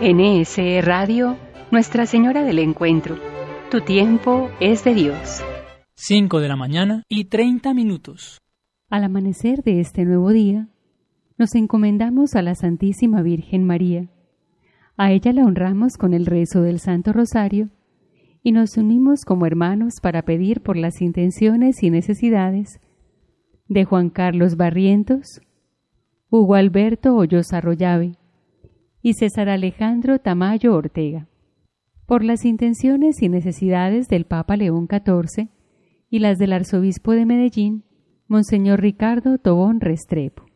NSE Radio, Nuestra Señora del Encuentro. Tu tiempo es de Dios. 5 de la mañana y 30 minutos. Al amanecer de este nuevo día, nos encomendamos a la Santísima Virgen María. A ella la honramos con el rezo del Santo Rosario y nos unimos como hermanos para pedir por las intenciones y necesidades de Juan Carlos Barrientos, Hugo Alberto Hoyos Arroyave y César Alejandro Tamayo Ortega, por las intenciones y necesidades del Papa León XIV y las del Arzobispo de Medellín, Monseñor Ricardo Tobón Restrepo.